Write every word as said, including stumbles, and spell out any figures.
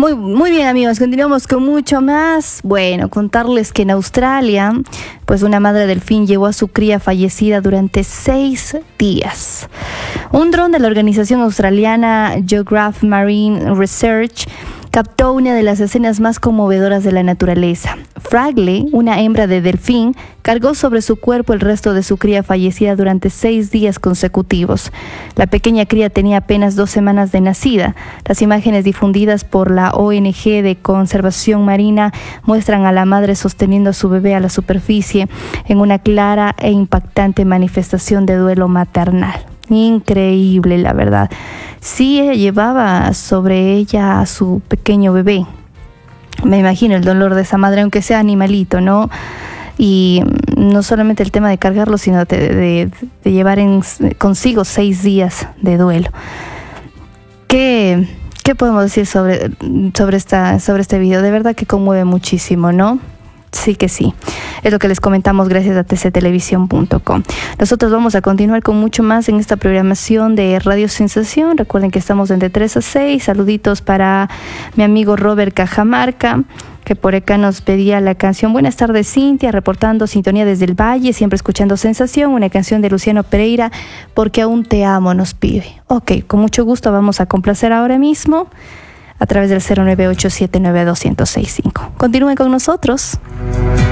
Muy, muy bien, amigos, continuamos con mucho más. Bueno, contarles que en Australia, pues una madre delfín llevó a su cría fallecida durante seis días. Un dron de la organización australiana Geograph Marine Research captó una de las escenas más conmovedoras de la naturaleza. Fragley, una hembra de delfín, cargó sobre su cuerpo el resto de su cría fallecida durante seis días consecutivos. La pequeña cría tenía apenas dos semanas de nacida. Las imágenes difundidas por la O N G de Conservación Marina muestran a la madre sosteniendo a su bebé a la superficie en una clara e impactante manifestación de duelo maternal. Increíble, la verdad. Sí, ella llevaba sobre ella a su pequeño bebé. Me imagino el dolor de esa madre, aunque sea animalito, ¿no? Y no solamente el tema de cargarlo, sino de, de, de llevar en, consigo seis días de duelo. ¿Qué, qué podemos decir sobre, sobre, esta, sobre este video? De verdad que conmueve muchísimo, ¿no? Sí que sí. Es lo que les comentamos gracias a t c televisión punto com. Nosotros vamos a continuar con mucho más en esta programación de Radio Sensación. Recuerden que estamos de tres a seis. Saluditos para mi amigo Robert Cajamarca, que por acá nos pedía la canción Buenas tardes, Cintia, reportando sintonía desde el Valle, siempre escuchando Sensación, una canción de Luciano Pereira, Porque aún te amo, nos pide. Ok, con mucho gusto vamos a complacer ahora mismo a través del cero nueve ocho siete nueve dos cero seis cinco. Continúen con nosotros.